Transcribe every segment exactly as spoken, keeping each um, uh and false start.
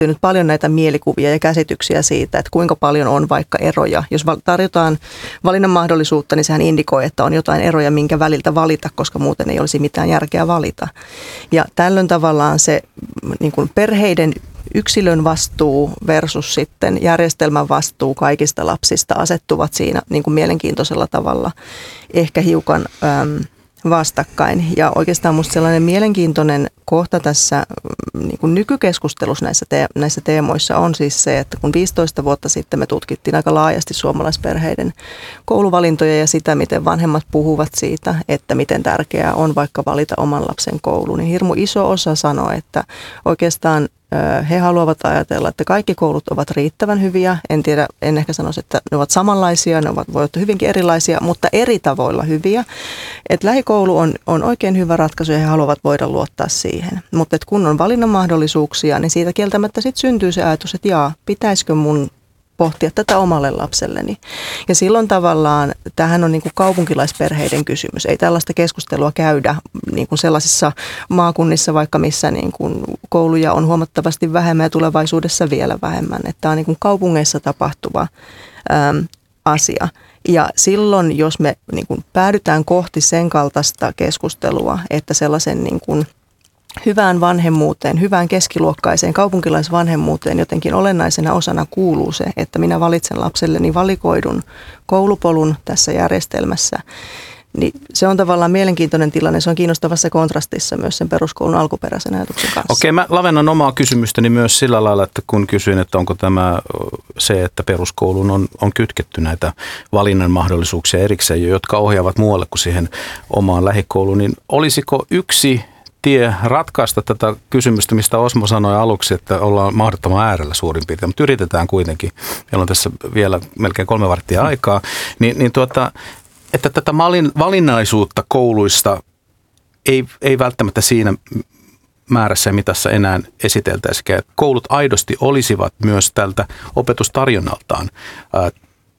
nyt paljon näitä mielikuvia ja käsityksiä siitä, että kuinka paljon on vaikka eroja. Jos tarjotaan valinnan mahdollisuutta, niin sehän indikoi, että on jotain eroja, minkä väliltä valita, koska muuten ei olisi mitään järkeä valita. Ja tällöin tavallaan se niin kuin perheiden yksilön vastuu versus sitten järjestelmän vastuu kaikista lapsista asettuvat siinä niin kuin mielenkiintoisella tavalla ehkä hiukan äm, vastakkain. Ja oikeastaan musta sellainen mielenkiintoinen kohta tässä niin kuin nykykeskustelussa näissä, te- näissä teemoissa on siis se, että kun viisitoista vuotta sitten me tutkittiin aika laajasti suomalaisperheiden kouluvalintoja ja sitä, miten vanhemmat puhuvat siitä, että miten tärkeää on vaikka valita oman lapsen koulu, niin hirmu iso osa sanoi, että oikeastaan he haluavat ajatella, että kaikki koulut ovat riittävän hyviä. En tiedä, en ehkä sanoisi, että ne ovat samanlaisia, ne ovat, voi olla hyvinkin erilaisia, mutta eri tavoilla hyviä. Että lähikoulu on, on oikein hyvä ratkaisu ja he haluavat voida luottaa siihen. Mutta kun on valinnan mahdollisuuksia, niin siitä kieltämättä sitten syntyy se ajatus, että jaa, pitäisikö mun pohtia tätä omalle lapselleni. Ja silloin tavallaan tämähän on niin kuin kaupunkilaisperheiden kysymys. Ei tällaista keskustelua käydä niin kuin sellaisissa maakunnissa, vaikka missä niin kuin kouluja on huomattavasti vähemmän ja tulevaisuudessa vielä vähemmän. Että tämä on niin kuin kaupungeissa tapahtuva äm, asia. Ja silloin, jos me niin kuin päädytään kohti sen kaltaista keskustelua, että sellaisen niin kuin hyvään vanhemmuuteen, hyvään keskiluokkaiseen kaupunkilaisvanhemmuuteen jotenkin olennaisena osana kuuluu se, että minä valitsen lapselleni valikoidun koulupolun tässä järjestelmässä. Niin se on tavallaan mielenkiintoinen tilanne. Se on kiinnostavassa kontrastissa myös sen peruskoulun alkuperäisen ajatuksen kanssa. Okei, mä lavennan omaa kysymystäni myös sillä lailla, että kun kysyin, että onko tämä se, että peruskouluun on, on kytketty näitä valinnan mahdollisuuksia erikseen, jotka ohjaavat muualle kuin siihen omaan lähikouluun, niin olisiko yksi tie ratkaista tätä kysymystä, mistä Osmo sanoi aluksi, että ollaan mahdottoman äärellä suurin piirtein, mutta yritetään kuitenkin. Meillä on tässä vielä melkein kolme varttia aikaa. Niin, niin tuota, että tätä valinnaisuutta kouluista ei, ei välttämättä siinä määrässä ja mitassa enää esiteltäisikään. Että koulut aidosti olisivat myös tältä opetustarjonnaltaan ää,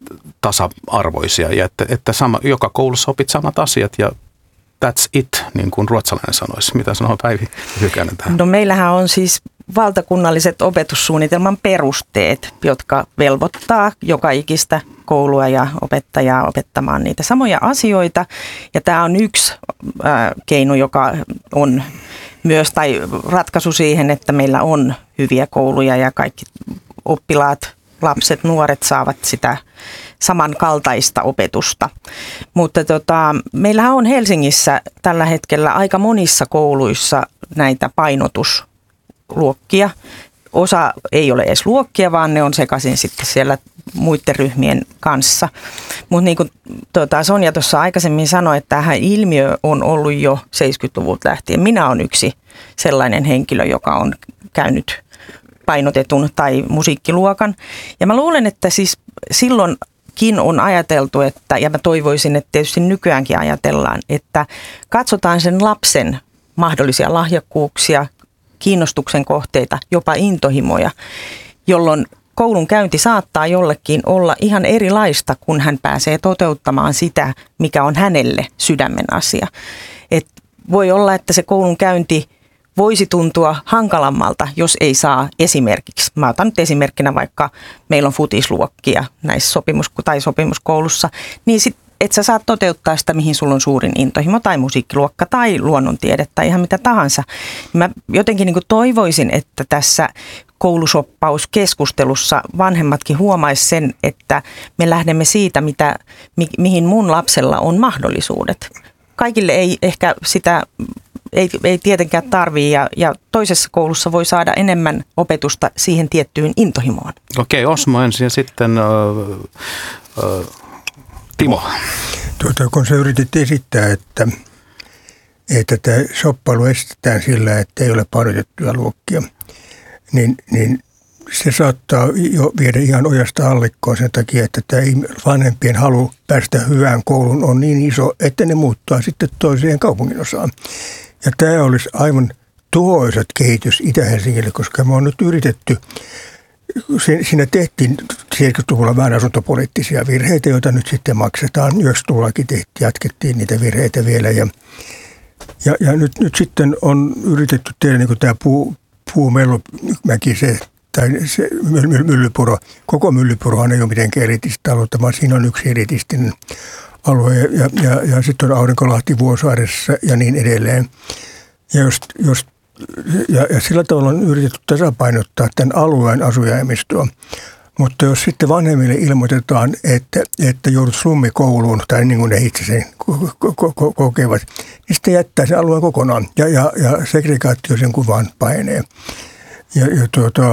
tasa-arvoisia ja että, että sama, joka koulussa opit samat asiat ja that's it, niin kuin ruotsalainen sanoisi. Mitä sanoo Päivi Hykänen tähän? No meillähän on siis valtakunnalliset opetussuunnitelman perusteet, jotka velvoittaa joka ikistä koulua ja opettajaa opettamaan niitä samoja asioita. Ja tämä on yksi äh, keino, joka on myös, tai ratkaisu siihen, että meillä on hyviä kouluja ja kaikki oppilaat, lapset, nuoret saavat sitä samankaltaista opetusta. Mutta tota, meillähän on Helsingissä tällä hetkellä aika monissa kouluissa näitä painotusluokkia. Osa ei ole edes luokkia, vaan ne on sekaisin sitten siellä muiden ryhmien kanssa. Mutta niin kuin tota Sonja tuossa aikaisemmin sanoi, että tämähän ilmiö on ollut jo seitsemänkymmentäluvulta lähtien. Minä olen yksi sellainen henkilö, joka on käynyt painotetun tai musiikkiluokan. Ja mä luulen, että siis silloinkin on ajateltu, että, ja mä toivoisin, että tietysti nykyäänkin ajatellaan, että katsotaan sen lapsen mahdollisia lahjakkuuksia, kiinnostuksen kohteita, jopa intohimoja, jolloin koulun käynti saattaa jollekin olla ihan erilaista, kun hän pääsee toteuttamaan sitä, mikä on hänelle sydämen asia. Et voi olla, että se koulun käynti voisi tuntua hankalammalta, jos ei saa esimerkiksi, mä otan nyt esimerkkinä vaikka meillä on futisluokkia näissä sopimus- tai sopimuskoulussa, niin sit et sä saat toteuttaa sitä, mihin sulla on suurin intohimo tai musiikkiluokka tai luonnontiede tai ihan mitä tahansa. Mä jotenkin niin kuin toivoisin, että tässä koulusoppauskeskustelussa vanhemmatkin huomaisi sen, että me lähdemme siitä, mitä, mi- mihin mun lapsella on mahdollisuudet. Kaikille ei ehkä sitä Ei, ei tietenkään tarvitse ja, ja toisessa koulussa voi saada enemmän opetusta siihen tiettyyn intohimoon. Okei, Osmo ensin ja sitten äh, äh, Timo. Tuota, kun sä yritit esittää, että, että tämä shoppailu estetään sillä, että ei ole painotettuja luokkia, niin, niin se saattaa jo viedä ihan ojasta allikkoon sen takia, että tämä vanhempien halu päästä hyvään kouluun on niin iso, että ne muuttaa sitten toiseen kaupunginosaan. Ja tämä olisi aivan tuhoisat kehitys Itä-Helsingille, koska me on nyt yritetty, siinä tehtiin seitsemänkymmentäluvulla vähän asuntopoliittisia virheitä, joita nyt sitten maksetaan. yhdeksänkymmentäluvullakin tehtiin, jatkettiin niitä virheitä vielä. Ja, ja, ja nyt, nyt sitten on yritetty tehdä niin kuin tämä puu, puumellumäki, se tai se Myllypuro, koko Myllypurohan ei ole mitenkään erityistä aluetta, vaan siinä on yksi erityistinen alue ja, ja, ja sitten on Aurinkolahti Vuosaaressa ja niin edelleen. Ja, just, just, ja, ja sillä tavalla on yritetty tasapainottaa tämän alueen asujaimistoa. Mutta jos sitten vanhemmille ilmoitetaan, että, että joudut slummikouluun, tai niin kuin ne itse sen ko- ko- ko- kokevat, niin sitten jättää sen alueen kokonaan ja, ja, ja segregaatio sen kuvaan painee. Ja, ja tuota,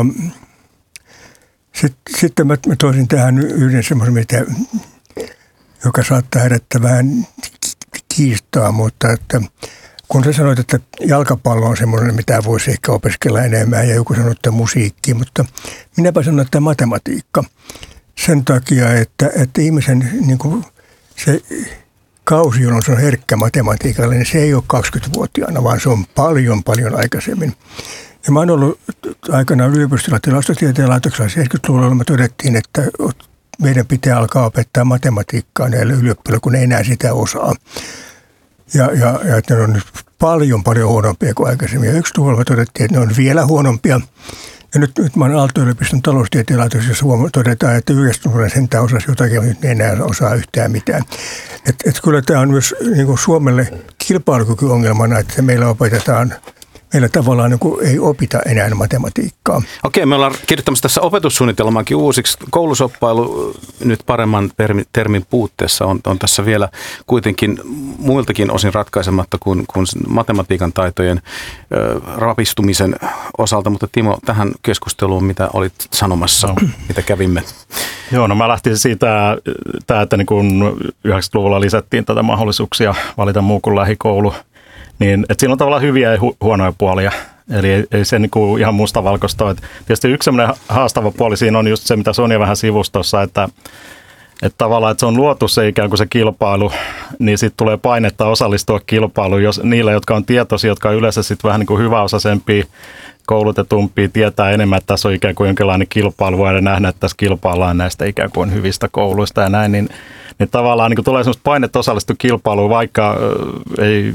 sitten, sitten mä, mä toisin tähän yhden semmoisen, mitä, joka saattaa herättää vähän kiistaa, mutta että kun sä sanoit, että jalkapallo on semmoinen, mitä voisi ehkä opiskella enemmän ja joku sanoi, että musiikki, mutta minäpä sanon, että matematiikka. Sen takia, että, että ihmisen niin kuin se kausi, jolloin se on herkkä matematiikalle, niin se ei ole kaksikymmentävuotiaana, vaan se on paljon, paljon aikaisemmin. Ja mä oon ollut aikanaan yliopistolla tilastotieteen laitoksella seitsemänkymmentäluvulla, me todettiin, että meidän pitää alkaa opettaa matematiikkaa näille ylioppilaille, kun ne enää sitä osaa. Ja, ja, ja että ne on nyt paljon, paljon huonompia kuin aikaisemmin. Ja yksi tuolla todettiin, että ne on vielä huonompia. Ja nyt, nyt mä oon Aalto-yliopiston taloustieteen laitoksessa, jossa todetaan, että yhdessä sentään osasi jotakin, mutta nyt ne enää osaa yhtään mitään. Että et kyllä tämä on myös niin kuin Suomelle kilpailukykyongelmana, että meillä opetetaan, meillä tavallaan niin kuin ei opita enää matematiikkaa. Okei, me ollaan kirjoittamassa tässä opetussuunnitelmaankin uusiksi. Koulusoppailu nyt paremman termin puutteessa on, on tässä vielä kuitenkin muiltakin osin ratkaisematta kuin, kuin matematiikan taitojen ö, rapistumisen osalta. Mutta Timo, tähän keskusteluun, mitä olit sanomassa, no. mitä kävimme? Joo, no mä lähtin siitä, että niin kun yhdeksänkymmentäluvulla lisättiin tätä mahdollisuuksia valita muu kuin lähikoulu, niin että siinä on tavallaan hyviä ja hu- huonoja puolia. Eli ei, ei se niin kuin ihan mustavalkoista ole. Tietysti yksi sellainen haastava puoli siinä on just se, mitä Sonja vähän sivusi tuossa, että, että tavallaan että se on luotu se ikään kuin se kilpailu, niin sitten tulee painetta osallistua kilpailuun, jos niille, jotka on tietoisia, jotka on yleensä sitten vähän niin kuin hyväosaisempia, koulutetumpia, tietää enemmän, että tässä on ikään kuin jonkinlainen kilpailu, voidaan nähdä, että tässä kilpaillaan näistä ikään kuin hyvistä kouluista ja näin, niin, niin tavallaan niin kuin tulee sellaista painetta osallistua kilpailuun, vaikka äh, ei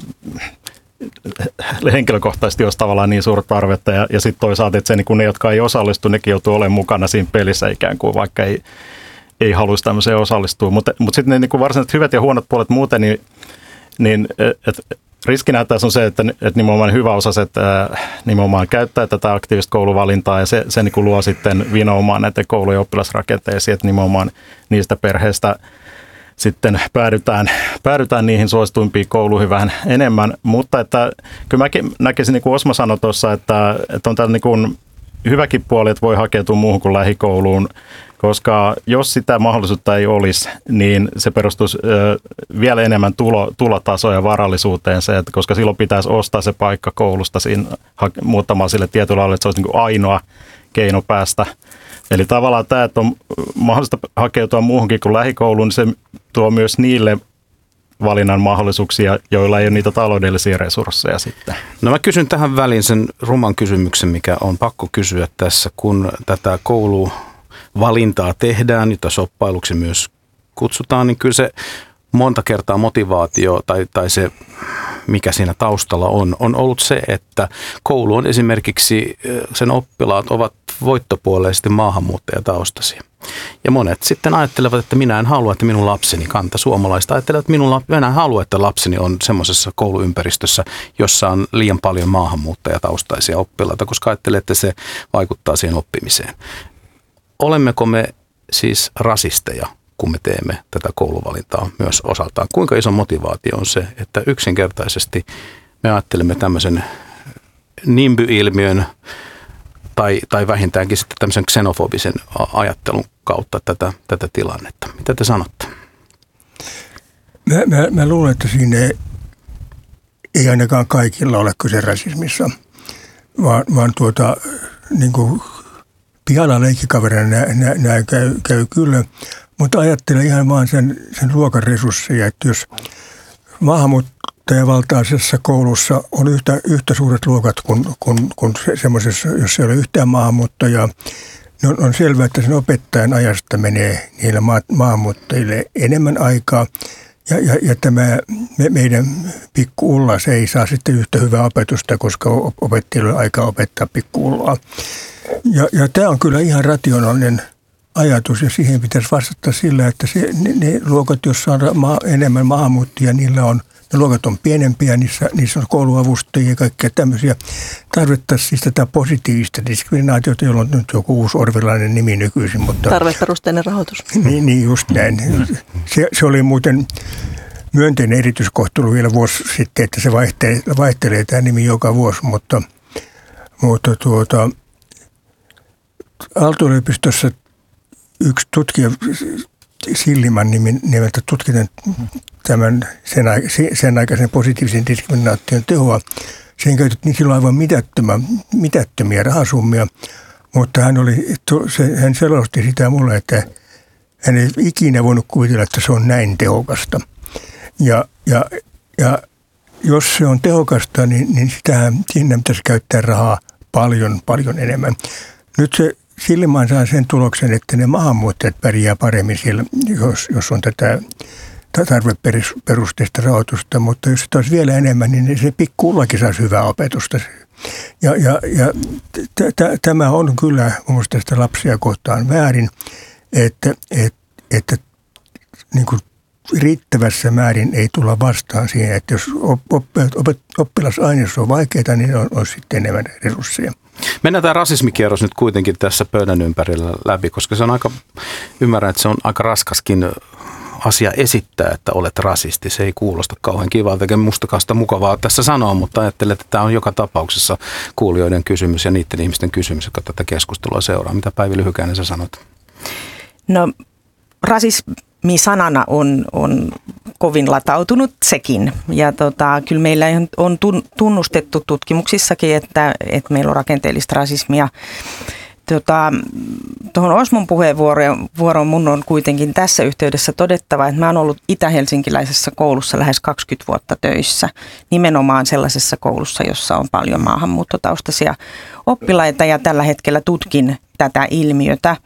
henkilökohtaisesti olisi tavallaan niin suurta tarvetta ja, ja sitten toisaalta, että se, niin kun ne, jotka ei osallistu, nekin joutuu olemaan mukana siinä pelissä ikään kuin, vaikka ei, ei haluaisi tämmöiseen osallistua. Mutta, mutta sitten ne niin kuin varsinaiset hyvät ja huonot puolet muuten, niin, niin et, riskinä tässä on se, että, että nimenomaan hyväosaiset äh, nimenomaan käyttää tätä aktiivista kouluvalintaa ja se, se niin kuin luo sitten vinoumaan näiden koulu- ja oppilasrakenteisiin, että nimenomaan niistä perheistä sitten päädytään, päädytään niihin suosituimpiin kouluihin vähän enemmän, mutta että kyllä mäkin näkisin, niin kuin Osmo sanoi tuossa, että, että on tällä niin kuin hyväkin puoli, että voi hakeutua muuhun kuin lähikouluun, koska jos sitä mahdollisuutta ei olisi, niin se perustuisi ö, vielä enemmän tulo, tulotasoon ja varallisuuteen se, että koska silloin pitäisi ostaa se paikka koulusta siinä ha, muuttamaan sille tietyllä alueelle, että se olisi niin kuin ainoa keino päästä. Eli tavallaan tämä, että on mahdollista hakeutua muuhunkin kuin lähikouluun, niin se tuo myös niille valinnan mahdollisuuksia, joilla ei ole niitä taloudellisia resursseja sitten. No mä kysyn tähän väliin sen ruman kysymyksen, mikä on pakko kysyä tässä, kun tätä kouluvalintaa tehdään, jota soppailuksi myös kutsutaan, niin kyllä se monta kertaa motivaatio tai, tai se, mikä siinä taustalla on, on ollut se, että koulu on esimerkiksi, sen oppilaat ovat voittopuolisesti maahanmuuttajataustaisia. Ja monet sitten ajattelevat, että minä en halua, että minun lapseni, kanta suomalaista ajattelevat, että minun, minä en halua, että lapseni on semmoisessa kouluympäristössä, jossa on liian paljon maahanmuuttajataustaisia oppilaita, koska ajattelee, että se vaikuttaa siihen oppimiseen. Olemmeko me siis rasisteja, kun me teemme tätä kouluvalintaa myös osaltaan? Kuinka iso motivaatio on se, että yksinkertaisesti me ajattelemme tämmöisen nimby-ilmiön tai, tai vähintäänkin sitten tämmöisen xenofobisen ajattelun kautta tätä, tätä tilannetta. Mitä te sanotte? Mä, mä, mä luulen, että siinä ei, ei ainakaan kaikilla ole kyse rasismissa, vaan, vaan tuota, niin kuin pihalla leikkikaverina nämä, nämä käy, käy kyllä. Mutta ajattelen ihan vaan sen, sen luokan resursseja, että jos maahanmuuttajavaltaisessa koulussa on yhtä, yhtä suuret luokat kuin, kuin, kuin se, semmoisessa, jos ei ole yhtään maahanmuuttajaa, niin on, on selvää, että sen opettajan ajasta menee niille maa, maahanmuuttajille enemmän aikaa. Ja, ja, ja tämä me, meidän pikku Ulla, se ei saa sitten yhtä hyvää opetusta, koska opettajilla on aika opettaa pikku Ullaa. Ja, ja tämä on kyllä ihan rationaalinen ajatus ja siihen pitäisi vastata sillä, että se, ne, ne luokat, joissa on ma- enemmän maahanmuuttajia, niillä on, ne luokat on pienempiä, niissä, niissä on kouluavustajia ja kaikkea tämmöisiä. Tarvittaisiin siis tätä positiivista diskriminaatiota, jolla on nyt joku uusi orvilainen nimi nykyisin. Mutta tarveperusteinen rahoitus. Niin, niin just näin. Se, se oli muuten myönteinen erityiskohtelu vielä vuosi sitten, että se vaihtelee, vaihtelee tämä nimi joka vuosi, mutta, mutta tuota, Aalto-yliopistossa yksi tutkija, Silliman nimeltä tutkitaan tämän sen, sen aikaisen positiivisen diskriminaation tehoa. Siihen käytettiin silloin aivan mitättömiä rahasummia, mutta hän, oli, se, hän selosti sitä mulle, että hän ei ikinä voinut kuvitella, että se on näin tehokasta. Ja, ja, ja jos se on tehokasta, niin, niin sitähän, siinä pitäisi käyttää rahaa paljon, paljon enemmän. Nyt se Silliman saa sen tuloksen, että ne maahanmuuttajat pärjää paremmin siellä, jos, jos on tätä tarveperusteista rahoitusta, mutta jos se olisi vielä enemmän, niin se pikkuullakin saisi hyvää opetusta. Ja, ja, ja t- t- tämä on kyllä mun mielestä sitä lapsia kohtaan väärin, että, että, että niin kuin riittävässä määrin ei tulla vastaan siihen, että jos oppilasaineissa on vaikeaa, niin on, on sitten enemmän resursseja. Mennään tämä rasismikierros nyt kuitenkin tässä pöydän ympärillä läpi, koska se on aika, ymmärrän, että se on aika raskaskin asia esittää, että olet rasisti. Se ei kuulosta kauhean kivalta, eikä mustakaan sitä mukavaa tässä sanoa, mutta ajattelen, että tämä on joka tapauksessa kuulijoiden kysymys ja niiden ihmisten kysymys, jotka tätä keskustelua seuraa. Mitä Päivi Lyhykäinen sä sanot? No rasismi sanana on, on kovin latautunut sekin. Ja tota, kyllä meillä on tunnustettu tutkimuksissakin, että, että meillä on rakenteellista rasismia. Tota, tuohon Osmon puheenvuoroon mun on kuitenkin tässä yhteydessä todettava, että mä oon ollut itä-helsinkiläisessä koulussa lähes kaksikymmentä vuotta töissä. Nimenomaan sellaisessa koulussa, jossa on paljon maahanmuuttotaustaisia oppilaita ja tällä hetkellä tutkin tätä ilmiötä.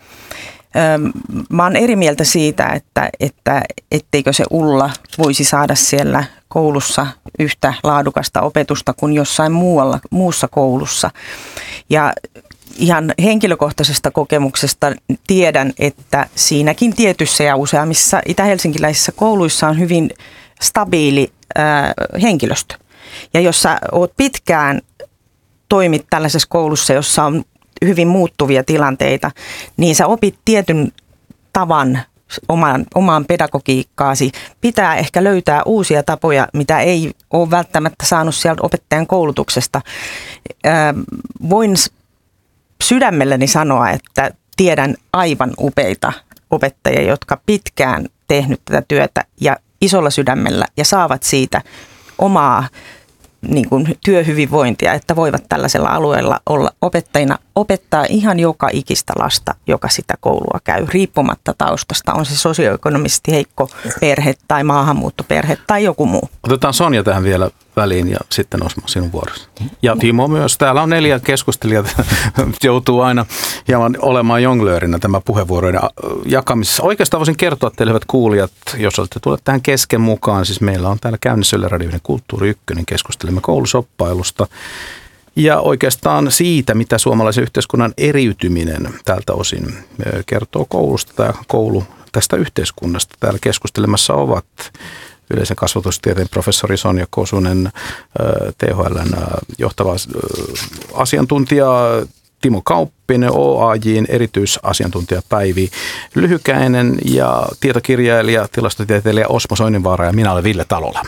Mä oon eri mieltä siitä, että, että etteikö se Ulla voisi saada siellä koulussa yhtä laadukasta opetusta kuin jossain muualla, muussa koulussa. Ja ihan henkilökohtaisesta kokemuksesta tiedän, että siinäkin tietyssä ja useammissa itä-helsinkiläisissä kouluissa on hyvin stabiili ää, henkilöstö. Ja jos sä oot pitkään toimit tällaisessa koulussa, jossa on hyvin muuttuvia tilanteita, niin sä opit tietyn tavan omaan, omaan pedagogiikkaasi. Pitää ehkä löytää uusia tapoja, mitä ei ole välttämättä saanut sieltä opettajan koulutuksesta. Ää, voin sydämelläni sanoa, että tiedän aivan upeita opettajia, jotka pitkään tehnyt tätä työtä ja isolla sydämellä ja saavat siitä omaa niin kuin työhyvinvointia, että voivat tällaisella alueella olla opettajina, opettaa ihan joka ikistä lasta, joka sitä koulua käy, riippumatta taustasta, on se sosioekonomisesti heikko perhe tai maahanmuuttoperhe tai joku muu. Otetaan Sonja tähän vielä väliin ja sitten Osmo sinun vuorosi. Ja Timo myös. Täällä on neljä keskustelijat, joutuu aina hieman olemaan jonglöörinä tämä puheenvuoroiden jakamisessa. Oikeastaan voisin kertoa teille, hyvät kuulijat, jos olette tulleet tähän kesken mukaan. Siis meillä on täällä käynnissä Yle Radio Kulttuuri Ykkönen. Keskustelemme koulusoppailusta ja oikeastaan siitä, mitä suomalaisen yhteiskunnan eriytyminen tältä osin kertoo koulusta tai koulu tästä yhteiskunnasta. Täällä keskustelemassa ovat yleisen kasvatustieteen professori Sonja Kosunen, T H L:n johtava asiantuntija Timo Kauppinen, O A J:n erityisasiantuntija Päivi Lyhykäinen ja tietokirjailija, tilastotieteilijä Osmo Soininvaara ja minä olen Ville Talola.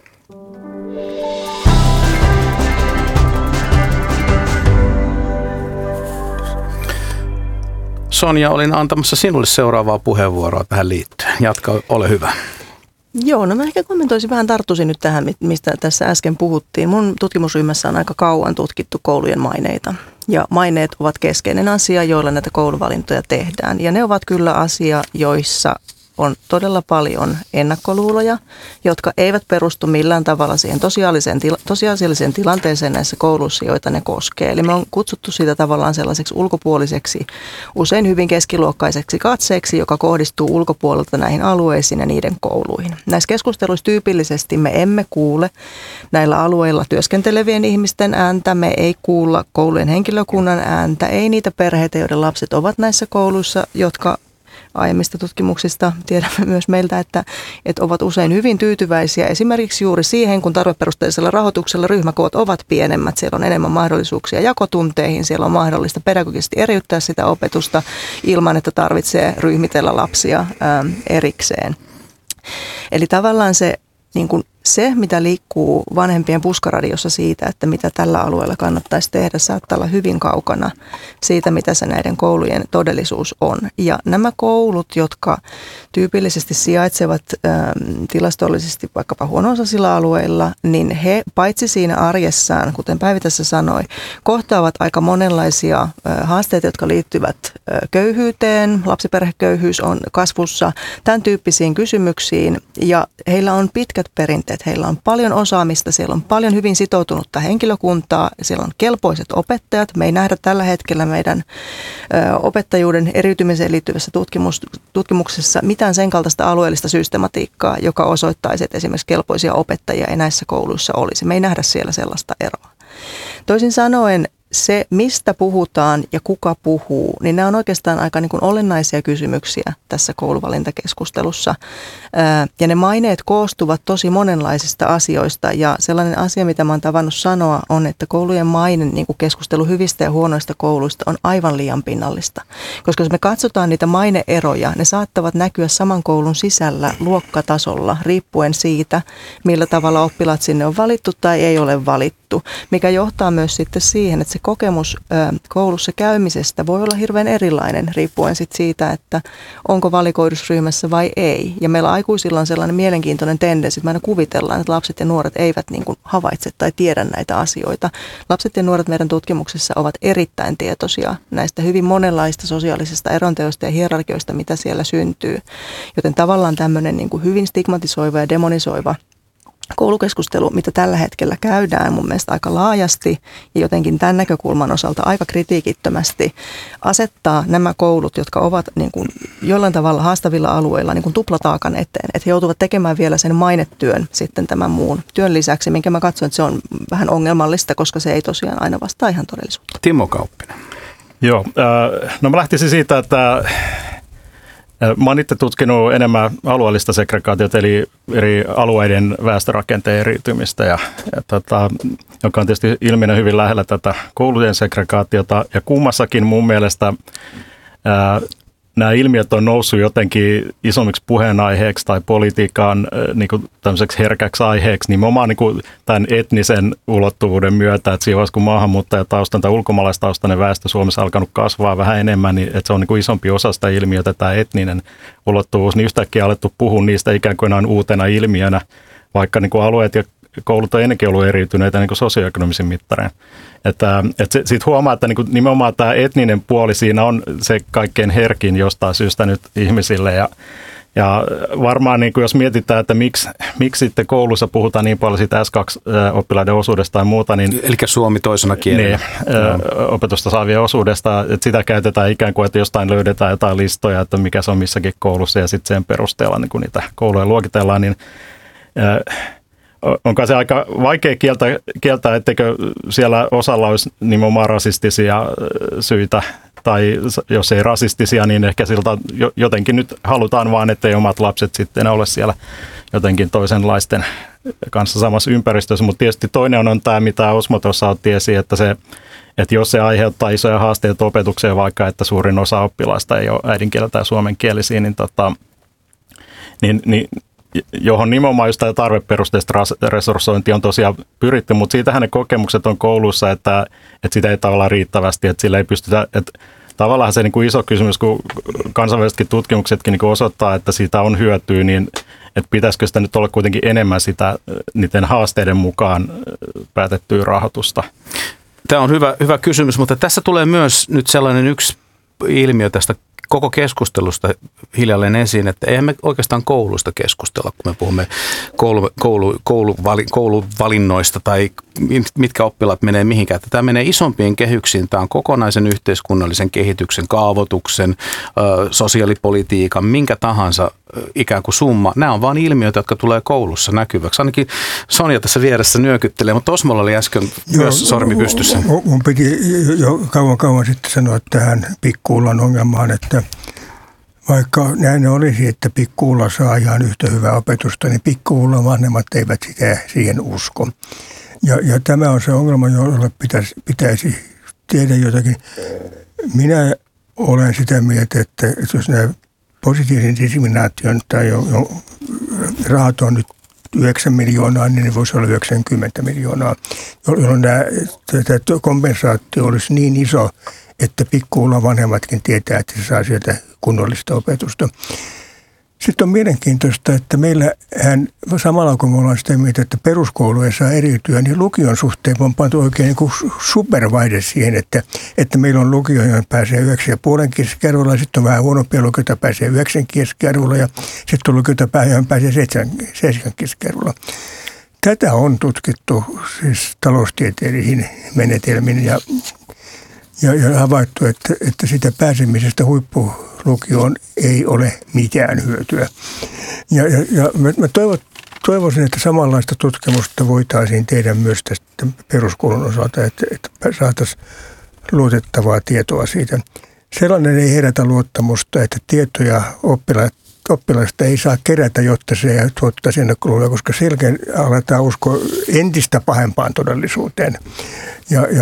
Sonja, olin antamassa sinulle seuraavaa puheenvuoroa tähän liittyen. Jatka, ole hyvä. Joo, no mä ehkä kommentoisin vähän, tarttuisin nyt tähän, mistä tässä äsken puhuttiin. Mun tutkimusryhmässä on aika kauan tutkittu koulujen maineita. Ja maineet ovat keskeinen asia, joilla näitä kouluvalintoja tehdään. Ja ne ovat kyllä asia, joissa on todella paljon ennakkoluuloja, jotka eivät perustu millään tavalla siihen tosiaaliseen, tosiasialliseen tilanteeseen näissä kouluissa, joita ne koskee. Eli me on kutsuttu siitä tavallaan sellaiseksi ulkopuoliseksi, usein hyvin keskiluokkaiseksi katseeksi, joka kohdistuu ulkopuolelta näihin alueisiin ja niiden kouluihin. Näissä keskusteluissa tyypillisesti me emme kuule näillä alueilla työskentelevien ihmisten ääntä, me ei kuulla koulujen henkilökunnan ääntä, ei niitä perheitä, joiden lapset ovat näissä kouluissa, jotka aiemmista tutkimuksista tiedämme myös meiltä, että, että ovat usein hyvin tyytyväisiä esimerkiksi juuri siihen, kun tarveperusteisella rahoituksella ryhmäkoot ovat pienemmät, siellä on enemmän mahdollisuuksia jakotunteihin, siellä on mahdollista pedagogisesti eriyttää sitä opetusta ilman, että tarvitsee ryhmitellä lapsia ää, erikseen. Eli tavallaan se niin kuin se, mitä liikkuu vanhempien puskaradiossa siitä, että mitä tällä alueella kannattaisi tehdä, saattaa olla hyvin kaukana siitä, mitä se näiden koulujen todellisuus on. Ja nämä koulut, jotka tyypillisesti sijaitsevat ä, tilastollisesti vaikkapa huono-osaisilla alueilla, niin he paitsi siinä arjessaan, kuten Päivi tässä sanoi, kohtaavat aika monenlaisia ä, haasteita, jotka liittyvät ä, köyhyyteen, lapsiperheköyhyys on kasvussa, tämän tyyppisiin kysymyksiin, ja heillä on pitkät perinteet. Heillä on paljon osaamista, siellä on paljon hyvin sitoutunutta henkilökuntaa, siellä on kelpoiset opettajat. Me ei nähdä tällä hetkellä meidän ö, opettajuuden eriytymiseen liittyvässä tutkimus, tutkimuksessa mitään sen kaltaista alueellista systematiikkaa, joka osoittaisi, että esimerkiksi kelpoisia opettajia ei näissä kouluissa olisi. Me ei nähdä siellä sellaista eroa. Toisin sanoen, se, mistä puhutaan ja kuka puhuu, niin nämä on oikeastaan aika niin kuin olennaisia kysymyksiä tässä kouluvalintakeskustelussa. Ja ne maineet koostuvat tosi monenlaisista asioista, ja sellainen asia, mitä mä oon tavannut sanoa, on, että koulujen maine, niin kuin keskustelu hyvistä ja huonoista kouluista, on aivan liian pinnallista. Koska jos me katsotaan niitä maineeroja, ne saattavat näkyä saman koulun sisällä luokkatasolla, riippuen siitä, millä tavalla oppilaat sinne on valittu tai ei ole valittu, mikä johtaa myös sitten siihen, että se kokemus ö, koulussa käymisestä voi olla hirveän erilainen riippuen sit siitä, että onko valikoidusryhmässä vai ei. Ja meillä aikuisilla on sellainen mielenkiintoinen tendenssi, että me aina kuvitellaan, että lapset ja nuoret eivät niin kuin havaitse tai tiedä näitä asioita. Lapset ja nuoret meidän tutkimuksessa ovat erittäin tietoisia näistä hyvin monenlaista sosiaalisista eronteoista ja hierarkioista, mitä siellä syntyy. Joten tavallaan tämmöinen niin kuin hyvin stigmatisoiva ja demonisoiva koulukeskustelu, mitä tällä hetkellä käydään mun mielestä aika laajasti ja jotenkin tämän näkökulman osalta aika kritiikittömästi, asettaa nämä koulut, jotka ovat niin kuin jollain tavalla haastavilla alueilla niin kuin tuplataakan eteen. Että he joutuvat tekemään vielä sen mainetyön sitten tämän muun työn lisäksi, minkä mä katson, että se on vähän ongelmallista, koska se ei tosiaan aina vastaa ihan todellisuutta. Timo Kauppinen. Joo, no mä lähtisin siitä, että mä oon itse tutkinut enemmän alueellista segregaatiota, eli eri alueiden väestörakenteen eriytymistä, ja, ja tota, joka on tietysti ilmiönä hyvin lähellä tätä koulujen segregaatiota. Ja kummassakin mun mielestä ää, nämä ilmiöt on noussut jotenkin isommiksi puheenaiheeksi tai politiikan niin kuin tämmöiseksi herkäksi aiheeksi nimenomaan niin kuin tämän etnisen ulottuvuuden myötä, että siinä vaiheessa kun maahanmuuttajataustan tai ulkomaalaistaustainen väestö Suomessa alkanut kasvaa vähän enemmän, niin että se on niin kuin isompi osa sitä ilmiötä, tämä etninen ulottuvuus, niin yhtäkkiä alettu puhua niistä ikään kuin on uutena ilmiönä, vaikka niin kuin alueet ja koulut on ennenkin ollut eriytyneitä niin kuin sosioekonomisin mittareen. Että, että sitten huomaa, että niin nimenomaan tämä etninen puoli siinä on se kaikkein herkin jostain syystä nyt ihmisille. Ja, ja varmaan niin kuin jos mietitään, että miksi, miksi sitten koulussa puhutaan niin paljon siitä S kaksi-oppilaiden osuudesta tai muuta. Niin, eli suomi toisena kielenä. Niin, no. Opetusta saavien osuudesta, että sitä käytetään ikään kuin, että jostain löydetään jotain listoja, että mikä se on missäkin koulussa ja sitten sen perusteella niin kun niitä kouluja luokitellaan, niin onko se aika vaikea kieltää, kieltää, etteikö siellä osalla olisi nimenomaan rasistisia syitä, tai jos ei rasistisia, niin ehkä siltä jotenkin nyt halutaan vaan, ettei omat lapset sitten ole siellä jotenkin toisenlaisten kanssa samassa ympäristössä. Mutta tietysti toinen on, on tämä, mitä Osmo tuossa otti esiin, että, se, että jos se aiheuttaa isoja haasteita opetukseen, vaikka että suurin osa oppilaista ei ole äidinkieltä tai suomenkielisiä, niin, tota, niin, niin johon nimenomaan just tämä tarveperusteista resurssointi on tosiaan pyritty, mutta siitähän ne kokemukset on koulussa, että, että sitä ei tavallaan riittävästi, että sillä ei pystytä, että tavallaan se niin kuin iso kysymys, kun kansainvälisetkin tutkimuksetkin niin kuin osoittaa, että siitä on hyötyä, niin että pitäisikö sitä nyt olla kuitenkin enemmän sitä niiden haasteiden mukaan päätettyä rahoitusta. Tämä on hyvä, hyvä kysymys, mutta tässä tulee myös nyt sellainen yksi ilmiö tästä koko keskustelusta hiljalleen esiin, että eihän me oikeastaan koulusta keskustella, kun me puhumme koulu, koulu, kouluvali, kouluvalinnoista tai mitkä oppilaat menee mihinkään. Tämä menee isompiin kehyksiin. Tämä on kokonaisen yhteiskunnallisen kehityksen, kaavoituksen, sosiaalipolitiikan, minkä tahansa ikään kuin summa. Nämä on vain ilmiöitä, jotka tulee koulussa näkyväksi. Ainakin Sonja tässä vieressä nyökyttelee, mutta Osmolla oli äsken Joo, myös sormi pystyssä. Mun piti jo kauan kauan sitten sanoa tähän pikkuullan ongelmaan, että vaikka näin olisi, että pikkuulla saa ihan yhtä hyvää opetusta, niin pikkuullan vanhemmat eivät sitä siihen usko. Ja, ja tämä on se ongelma, jolle pitäisi, pitäisi tehdä jotakin. Minä olen sitä mieltä, että jos nämä positiivisen diskriminaation tai jo, jo, rahat on nyt yhdeksän miljoonaa, niin ne voisi olla yhdeksänkymmentä miljoonaa, jolloin tämä, tämä kompensaatio olisi niin iso, että pikkuullan vanhemmatkin tietää, että se saa sieltä kunnollista opetusta. Sitten on mielenkiintoista, että meillähän samalla kun me ollaan sitä mieltä, että peruskoulu ei saa eriytyä, niin lukion suhteen on pantu oikein niin kuin supervaide siihen, että, että meillä on lukio, johon pääsee yhdeksän ja puolen keskiarvolla, sitten on vähän huonompia lukioita, pääsee yhdeksän keskiarvolla ja sitten on lukioita, johon pääsee seitsemän keskiarvolla. Tätä on tutkittu siis taloustieteellisiin menetelmin ja, ja, ja havaittu, että, että sitä pääsemisestä huippulukioon ei ole mitään hyötyä. Ja, ja, ja mä toivon, toivoisin, että samanlaista tutkimusta voitaisiin tehdä myös tästä peruskoulun osalta, että, että saataisiin luotettavaa tietoa siitä. Sellainen ei herätä luottamusta, että tietoja oppilaat oppilaista ei saa kerätä, jotta se tuottaa sinne kuluja, koska selkeän aletaan uskoa entistä pahempaan todellisuuteen. Ja, ja,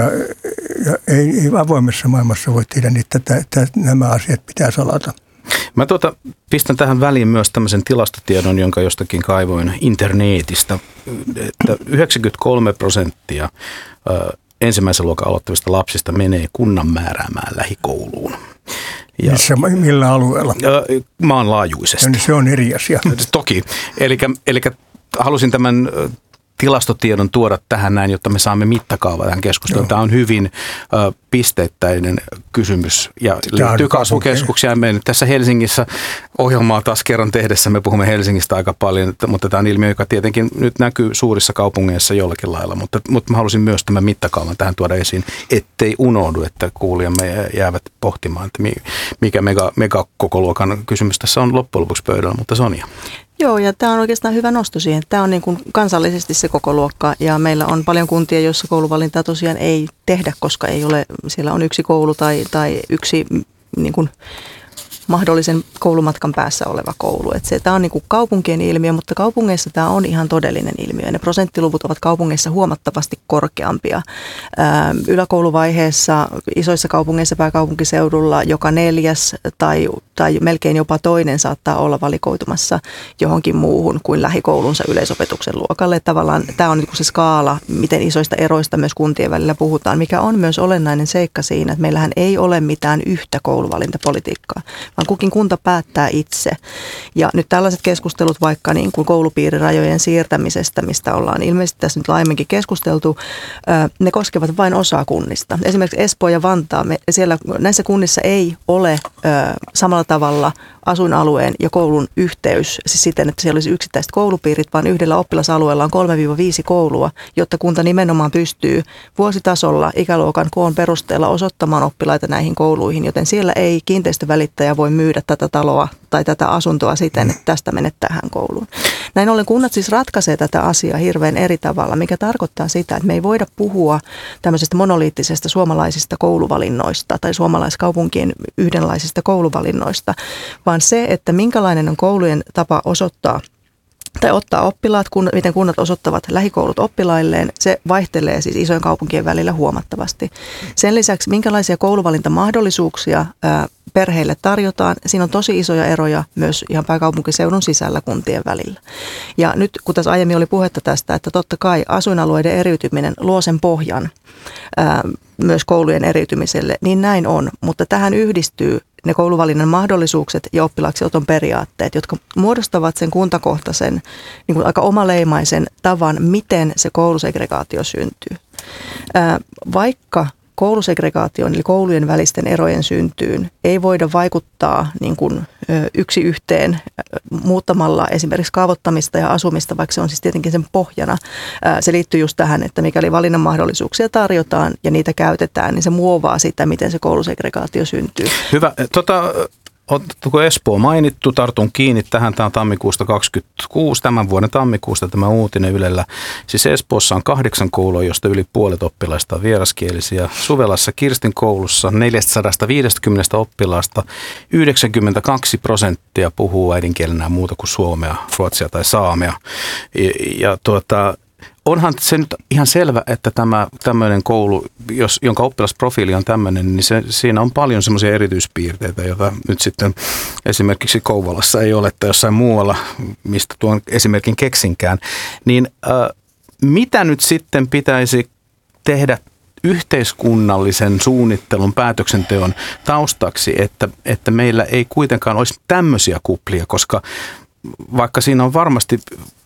ja ei, ei avoimessa maailmassa voi tehdä, niin tätä, tätä, nämä asiat pitää salata. Mä tuota, pistän tähän väliin myös tämmöisen tilastotiedon, jonka jostakin kaivoin internetistä, että yhdeksänkymmentäkolme prosenttia ensimmäisen luokan aloittavista lapsista menee kunnan määräämään lähikouluun. Ja, Missä, millä alueella? Maanlaajuisesti. Ja se on eri asia. Toki. Eli halusin tämän tilastotiedon tuoda tähän näin, jotta me saamme mittakaava tähän keskusteluun. Tämä on hyvin ö, pisteittäinen kysymys ja liittyy kasvukeskuksia. Me tässä Helsingissä ohjelmaa taas kerran tehdessä me puhumme Helsingistä aika paljon, mutta tämä on ilmiö, joka tietenkin nyt näkyy suurissa kaupungeissa jollakin lailla. Mutta, mutta mä halusin myös tämän mittakaavan tähän tuoda esiin, ettei unohdu, että kuulijamme jäävät pohtimaan, että mikä mega, megakokoluokan kysymys tässä on loppujen lopuksi pöydällä, mutta Sonja. Joo, ja tämä on oikeastaan hyvä nosto siihen. Tämä on niin kuin kansallisesti se koko luokka, ja meillä on paljon kuntia, joissa kouluvalintaa tosiaan ei tehdä, koska ei ole, siellä on yksi koulu tai, tai yksi niin kuin mahdollisen koulumatkan päässä oleva koulu. Et se, tämä on niin kuin kaupunkien ilmiö, mutta kaupungeissa tämä on ihan todellinen ilmiö. Ne prosenttiluvut ovat kaupungeissa huomattavasti korkeampia. Ää, yläkouluvaiheessa isoissa kaupungeissa pääkaupunkiseudulla joka neljäs tai, tai melkein jopa toinen saattaa olla valikoitumassa johonkin muuhun kuin lähikoulunsa yleisopetuksen luokalle. Tavallaan tämä on niin kuin se skaala, miten isoista eroista myös kuntien välillä puhutaan, mikä on myös olennainen seikka siinä, että meillähän ei ole mitään yhtä kouluvalintapolitiikkaa, vaan kukin kunta päättää itse. Ja nyt tällaiset keskustelut vaikka niin kuin koulupiirirajojen siirtämisestä, mistä ollaan ilmeisesti tässä nyt laajemminkin keskusteltu, ne koskevat vain osaa kunnista. Esimerkiksi Espoo ja Vantaa, me siellä, näissä kunnissa ei ole samalla tavalla asuinalueen ja koulun yhteys, siis siten, että siellä olisi yksittäiset koulupiirit, vaan yhdellä oppilasalueella on kolme viisi koulua, jotta kunta nimenomaan pystyy vuositasolla ikäluokan koon perusteella osoittamaan oppilaita näihin kouluihin, joten siellä ei kiinteistövälittäjä voi myydä tätä taloa tai tätä asuntoa siten, että tästä menet tähän kouluun. Näin ollen kunnat siis ratkaisee tätä asiaa hirveän eri tavalla, mikä tarkoittaa sitä, että me ei voida puhua tämmöisestä monoliittisesta suomalaisista kouluvalinnoista tai suomalaiskaupunkien yhdenlaisista kouluvalinnoista, vaan se, että minkälainen on koulujen tapa osoittaa tai ottaa oppilaat, kun, miten kunnat osoittavat lähikoulut oppilailleen, se vaihtelee siis isojen kaupunkien välillä huomattavasti. Sen lisäksi, minkälaisia kouluvalintamahdollisuuksia ää, perheille tarjotaan, siinä on tosi isoja eroja myös ihan pääkaupunkiseudun sisällä kuntien välillä. Ja nyt, kun tässä aiemmin oli puhetta tästä, että totta kai asuinalueiden eriytyminen luo sen pohjan ää, myös koulujen eriytymiselle, niin näin on, mutta tähän yhdistyy ne kouluvalinnan mahdollisuukset ja oppilaaksenoton periaatteet, jotka muodostavat sen kuntakohtaisen niin kuin aika omaleimaisen tavan, miten se koulusegregaatio syntyy. Ää, vaikka koulusegregaation eli koulujen välisten erojen syntyyn ei voida vaikuttaa niin kuin yksi yhteen muuttamalla esimerkiksi kaavoittamista ja asumista, vaikka se on siis tietenkin sen pohjana. Se liittyy just tähän, että mikäli valinnan mahdollisuuksia tarjotaan ja niitä käytetään, niin se muovaa sitä, miten se koulusegregaatio syntyy. Hyvä. Tota, Otettuko Espoo mainittu? Tartun kiinni tähän. Tämä on tammikuusta kaksikymmentäkuusi, tämän vuoden tammikuusta tämä uutinen Ylellä. Siis Espoossa on kahdeksan koulua, josta yli puolet oppilaista on vieraskielisiä. Suvelassa Kirstin koulussa neljäsataaviisikymmentä oppilaasta yhdeksänkymmentäkaksi prosenttia puhuu äidinkielenään muuta kuin suomea, ruotsia tai saamea. Ja, ja tuota... Onhan se nyt ihan selvä, että tämä tämmöinen koulu, jos, jonka oppilasprofiili on tämmöinen, niin se, siinä on paljon semmoisia erityispiirteitä, joita nyt sitten esimerkiksi Kouvolassa ei ole tai jossain muualla, mistä tuon esimerkin keksinkään. Niin äh, mitä nyt sitten pitäisi tehdä yhteiskunnallisen suunnittelun, päätöksenteon taustaksi, että, että meillä ei kuitenkaan olisi tämmöisiä kuplia, koska vaikka siinä on varmasti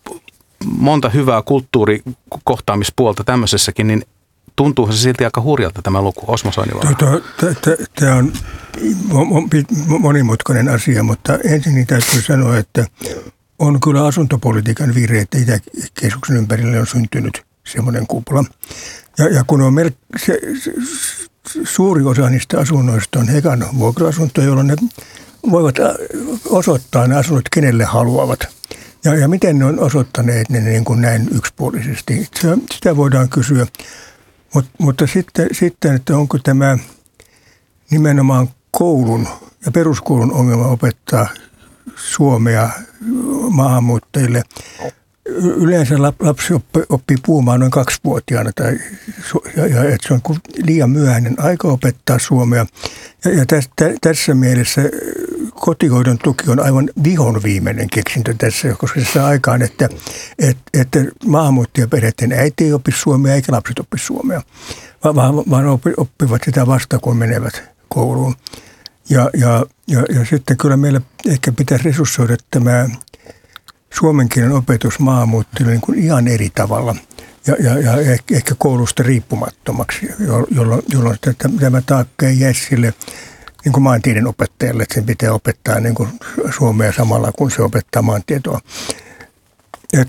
monta hyvää kulttuurikohtaamispuolta tämmöisessäkin, niin tuntuuhan se silti aika hurjalta tämä luku. Osmo Soinivaara. Tämä on monimutkainen asia, mutta ensin täytyy sanoa, että on kyllä asuntopolitiikan virhe, että Itäkeskuksen ympärille on syntynyt semmoinen kupla. Ja, ja kun on mel- se, se, suuri osa niistä asunnoista on Hekan vuokra-asuntoja, jolloin ne voivat osoittaa ne asunnot kenelle haluavat. Ja, ja miten ne on osoittaneet ne niin kuin näin yksipuolisesti? Sitä, sitä voidaan kysyä. Mut, mutta sitten, sitten, että onko tämä nimenomaan koulun ja peruskoulun ongelma opettaa suomea maahanmuuttajille. Yleensä lapsi oppii, oppii puhumaan noin kaksivuotiaana, tai, ja, ja että se on liian myöhäinen aika opettaa suomea. Ja, ja täs, tä, tässä mielessä kotihoidon tuki on aivan vihon viimeinen keksintö tässä, koska se saa aikaan, että, että, että maahanmuuttajaperheiden äiti ei oppi suomea eikä lapset oppi suomea, vaan, vaan oppivat sitä vasta, kun menevät kouluun. Ja, ja, ja, ja sitten kyllä meillä ehkä pitäisi resurssoida tämä suomen kielen opetus maahanmuuttajille niin kuin ihan eri tavalla ja, ja, ja ehkä koulusta riippumattomaksi, jolloin, jolloin tämä taakka ei jää sille niin kuin maantieteen opettajalle, että sen pitää opettaa niin kuin suomea samalla, kun se opettaa maantietoa. Et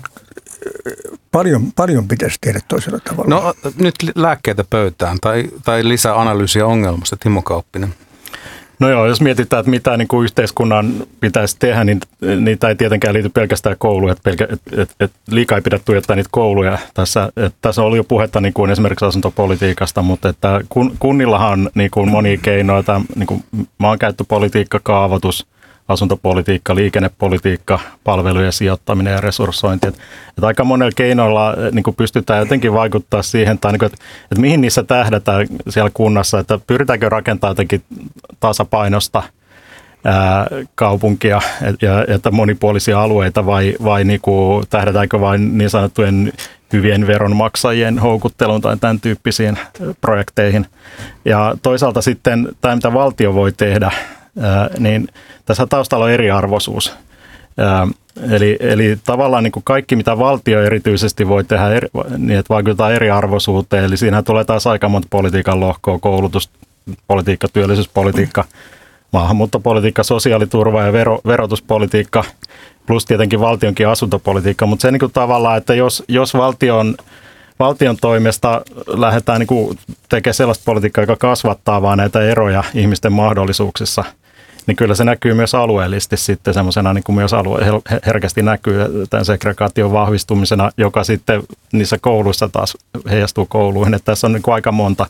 paljon, paljon pitäisi tehdä toisella tavalla. No nyt lääkkeitä pöytään tai, tai lisää analyysiä ongelmasta, Timo Kauppinen. No joo, jos mietitään, että mitä niin kuin yhteiskunnan pitäisi tehdä, niin niitä ei tietenkään liity pelkästään kouluun, että, pelkä, että, että, että liikaa ei pidä tuijottaa niitä kouluja. Tässä, että tässä oli jo puhetta niin kuin esimerkiksi asuntopolitiikasta, mutta että kun, kunnillahan on niin kuin monia keinoja, niin kuin maankäyttöpolitiikka, kaavoitus, asuntopolitiikka, liikennepolitiikka, palvelujen sijoittaminen ja resurssointi. Että, että aika monella keinoilla niin kuin pystytään jotenkin vaikuttaa siihen, tai niin kuin, että, että mihin niissä tähdätään siellä kunnassa, että pyritäänkö rakentamaan jotenkin tasapainosta ää, kaupunkia ja että monipuolisia alueita vai, vai niin kuin, tähdätäänkö vain niin sanottujen hyvien veronmaksajien houkutteluun tai tämän tyyppisiin projekteihin. Ja toisaalta sitten tämä, mitä valtio voi tehdä, ää, niin tässä taustalla on eriarvoisuus. Ää, eli, eli tavallaan niin kuin kaikki, mitä valtio erityisesti voi tehdä, eri, niin että vaikuttaa eriarvoisuuteen. Eli siinähän tulee taas aika monta politiikan lohkoa, koulutuspolitiikka, työllisyyspolitiikka, maahanmuuttopolitiikka, sosiaaliturva ja vero, verotuspolitiikka, plus tietenkin valtionkin asuntopolitiikka. Mutta se niin kuin tavallaan, että jos, jos valtion, valtion toimesta lähdetään niin kuin tekemään sellaista politiikkaa, joka kasvattaa vaan näitä eroja ihmisten mahdollisuuksissa, niin kyllä se näkyy myös alueellisesti sitten semmoisena, niin kuin myös alue herkästi näkyy tämän segregaation vahvistumisena, joka sitten niissä kouluissa taas heijastuu kouluihin. Että tässä on niin kuin aika monta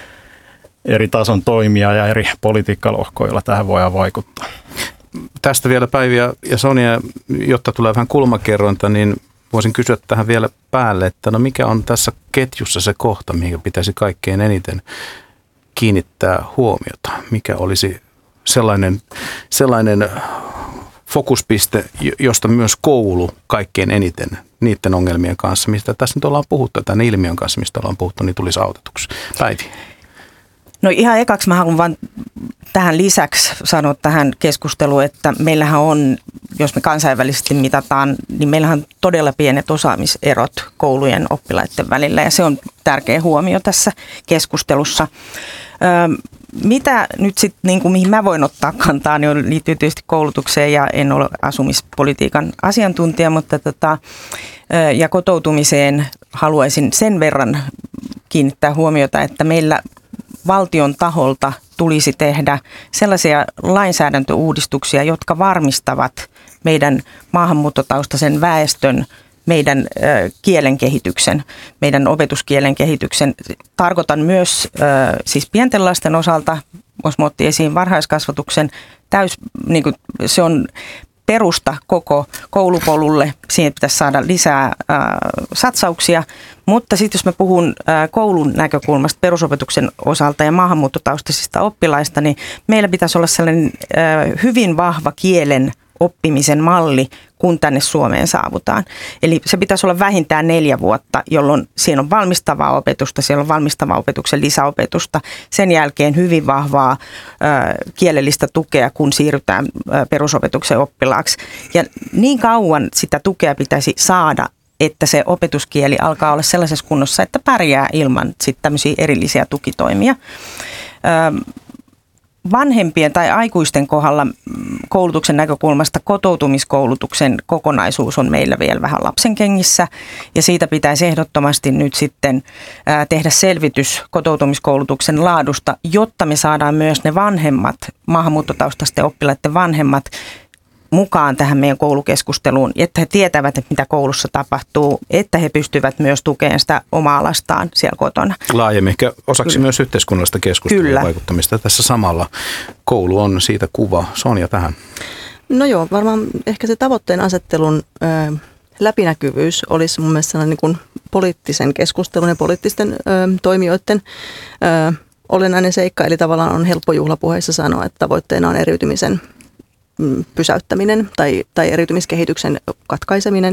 eri tason toimia ja eri politiikkalohkoja, joilla tähän voidaan vaikuttaa. Tästä vielä Päivi ja Sonia, jotta tulee vähän kulmakerrointa, niin voisin kysyä tähän vielä päälle, että no mikä on tässä ketjussa se kohta, mihin pitäisi kaikkein eniten kiinnittää huomiota? Mikä olisi sellainen, sellainen fokuspiste, josta myös koulu kaikkein eniten niiden ongelmien kanssa, mistä tässä nyt ollaan puhuttu, tämän ilmiön kanssa, mistä ollaan puhuttu, niin tulisi autetuksi? Päivi. No ihan ekaksi mä haluan vaan tähän lisäksi sanoa tähän keskusteluun, että meillähän on, jos me kansainvälisesti mitataan, niin meillähän on todella pienet osaamiserot koulujen oppilaiden välillä ja se on tärkeä huomio tässä keskustelussa. Öö, mitä nyt sitten, niin kuin mihin mä voin ottaa kantaa, niin liittyy tietysti koulutukseen ja en ole asumispolitiikan asiantuntija, mutta tota, ja kotoutumiseen haluaisin sen verran kiinnittää huomiota, että meillä valtion taholta tulisi tehdä sellaisia lainsäädäntöuudistuksia, jotka varmistavat meidän maahanmuuttotaustaisen väestön meidän ö, kielen kehityksen, meidän opetuskielen kehityksen. Tarkoitan myös ö, siis pienten lasten osalta, Osmo otti esiin varhaiskasvatuksen, täys, niin kuin, se on perusta koko koulupolulle. Siihen pitäisi saada lisää äh, satsauksia, mutta sitten jos mä puhun äh, koulun näkökulmasta perusopetuksen osalta ja maahanmuuttotaustaisista oppilaista, niin meillä pitäisi olla sellainen äh, hyvin vahva kielen oppimisen malli, kun tänne Suomeen saavutaan. Eli se pitäisi olla vähintään neljä vuotta, jolloin siinä on valmistavaa opetusta, siellä on valmistavaa opetuksen lisäopetusta. Sen jälkeen hyvin vahvaa ö, kielellistä tukea, kun siirrytään ö, perusopetuksen oppilaaksi. Ja niin kauan sitä tukea pitäisi saada, että se opetuskieli alkaa olla sellaisessa kunnossa, että pärjää ilman sitten tämmöisiä erillisiä tukitoimia. Ö, Vanhempien tai aikuisten kohdalla koulutuksen näkökulmasta kotoutumiskoulutuksen kokonaisuus on meillä vielä vähän lapsenkengissä ja siitä pitäisi ehdottomasti nyt sitten tehdä selvitys kotoutumiskoulutuksen laadusta, jotta me saadaan myös ne vanhemmat, maahanmuuttotaustaisten oppilaiden vanhemmat mukaan tähän meidän koulukeskusteluun, että he tietävät, että mitä koulussa tapahtuu, että he pystyvät myös tukemaan sitä omaa lastaan siellä kotona. Laajemmin ehkä osaksi Kyllä. myös yhteiskunnallista keskustelua ja vaikuttamista. Tässä samalla koulu on siitä kuva. Sonja tähän. No joo, varmaan ehkä se tavoitteen asettelun ö, läpinäkyvyys olisi mun mielestä niin kuin poliittisen keskustelun ja poliittisten ö, toimijoiden ö, olennainen seikka. Eli tavallaan on helppo juhlapuheissa sanoa, että tavoitteena on eriytymisen pysäyttäminen tai, tai eriytymiskehityksen katkaiseminen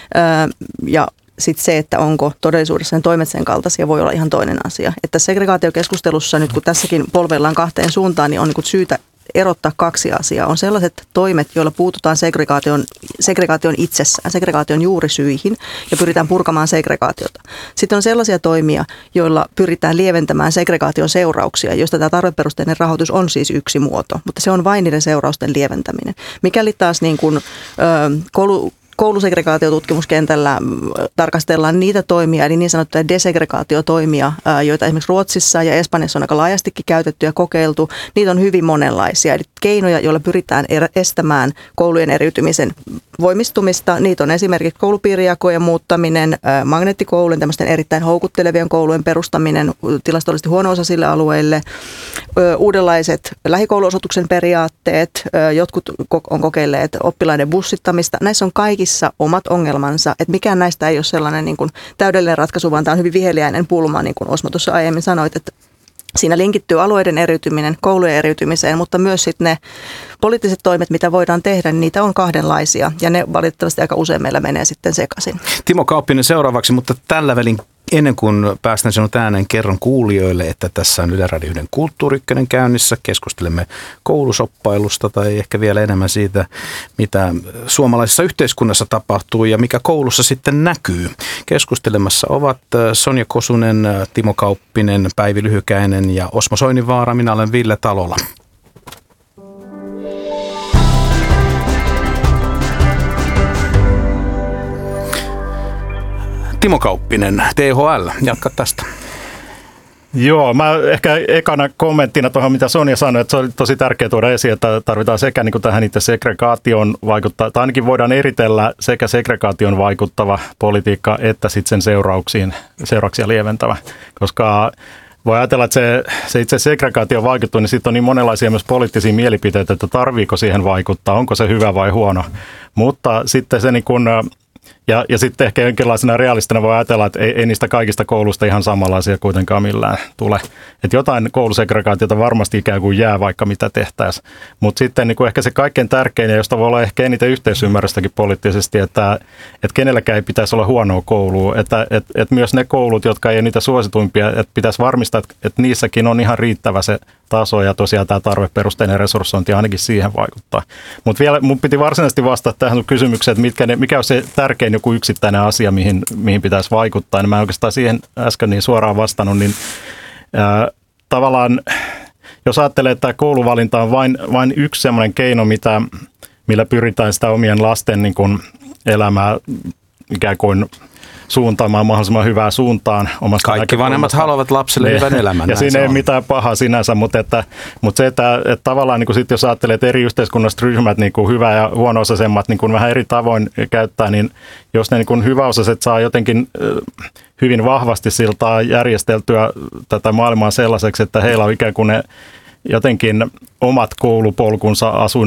ja sitten se, että onko todellisuudessa ne toimet sen kaltaisia, voi olla ihan toinen asia. Että segregaatiokeskustelussa nyt kun tässäkin polvellaan kahteen suuntaan, niin on niin syytä erottaa kaksi asiaa. On sellaiset toimet, joilla puututaan segregaation, segregaation itsessään, segregaation juurisyihin ja pyritään purkamaan segregaatiota. Sitten on sellaisia toimia, joilla pyritään lieventämään segregaation seurauksia, joista tämä tarveperusteinen rahoitus on siis yksi muoto, mutta se on vain niiden seurausten lieventäminen. Mikäli taas niin kuin, ö, koulu, koulusegregaatiotutkimuskentällä tarkastellaan niitä toimia, eli niin sanottuja desegregaatiotoimia, joita esimerkiksi Ruotsissa ja Espanjassa on aika laajastikin käytetty ja kokeiltu. Niitä on hyvin monenlaisia, eli keinoja, joilla pyritään estämään koulujen eriytymisen voimistumista. Niitä on esimerkiksi koulupiirijakojen muuttaminen, magneettikoulujen, tämmöisten erittäin houkuttelevien koulujen perustaminen tilastollisesti huono-osaisille alueille, uudenlaiset lähikouluosoituksen periaatteet, jotkut on kokeilleet oppilaiden bussittamista. Näissä on kaikissa omat ongelmansa, että mikään näistä ei ole sellainen niin kuin täydellinen ratkaisu, vaan tämä on hyvin viheliäinen pulma, niin kuin Osmo tuossa aiemmin sanoit, että siinä linkittyy alueiden eriytyminen, koulujen eriytymiseen, mutta myös sitten ne poliittiset toimet, mitä voidaan tehdä, niin niitä on kahdenlaisia ja ne valitettavasti aika usein meillä menee sitten sekaisin. Timo Kauppinen seuraavaksi, mutta tällä välin ennen kuin päästään sinut ääneen, kerron kuulijoille, että tässä on Yle Radio yhden Kulttuuri Ykkönen käynnissä. Keskustelemme koulusoppailusta tai ehkä vielä enemmän siitä, mitä suomalaisessa yhteiskunnassa tapahtuu ja mikä koulussa sitten näkyy. Keskustelemassa ovat Sonja Kosunen, Timo Kauppinen, Päivi Lyhykäinen ja Osmo Soininvaara. Minä olen Ville Talola. Timo Kauppinen, T H L, jatka tästä. Joo, mä ehkä ekana kommenttina tuohon, mitä Sonja sanoi, että se oli tosi tärkeää tuoda esiin, että tarvitaan sekä niin kuin tähän itse segregaation vaikuttaa, tai ainakin voidaan eritellä sekä segregaation vaikuttava politiikka, että sitten sen seurauksiin, seurauksia lieventävä, koska voi ajatella, että se, se itse segregaatio vaikuttuu, niin sitten on niin monenlaisia myös poliittisia mielipiteitä, että tarviiko siihen vaikuttaa, onko se hyvä vai huono, mutta sitten se niin kuin Ja, ja sitten ehkä jonkinlaisena realistina voi ajatella, että ei, ei niistä kaikista koulusta ihan samanlaisia kuitenkaan millään tule. Että jotain koulusegregaatiota varmasti ikään kuin jää, vaikka mitä tehtäisiin. Mutta sitten niin kuin ehkä se kaikkein tärkein, josta voi olla ehkä eniten yhteisymmärrystäkin poliittisesti, että, että kenelläkään ei pitäisi olla huonoa koulua. Että, että, että myös ne koulut, jotka ei ole niitä suosituimpia, että pitäisi varmistaa, että, että niissäkin on ihan riittävä se taso ja tosiaan tämä tarveperusteinen resurssointi ainakin siihen vaikuttaa. Mutta vielä mun piti varsinaisesti vastata tähän kysymykseen, että mitkä ne, mikä on se tärkein joku yksittäinen asia, mihin, mihin pitäisi vaikuttaa. Niin mä en oikeastaan siihen äsken niin suoraan vastannut, niin ää, tavallaan jos ajattelee, että tämä kouluvalinta on vain, vain yksi sellainen keino, mitä, millä pyritään sitä omien lasten niin kuin elämää ikään kuin suuntaamaan mahdollisimman hyvään suuntaan. Kaikki vanhemmat haluavat lapsille hyvän elämän. Ja siinä ei ole mitään pahaa sinänsä, mutta, että, mutta se, että, että tavallaan niin kuin sit, jos ajattelee, että eri yhteiskunnalliset ryhmät, niin kuin hyvä- ja huono-osaisemmat, niin kuin vähän eri tavoin käyttää, niin jos ne niin kuin hyväosaiset saa jotenkin hyvin vahvasti siltaa järjesteltyä tätä maailmaa sellaiseksi, että heillä on ikään kuin ne jotenkin omat koulupolkunsa asuin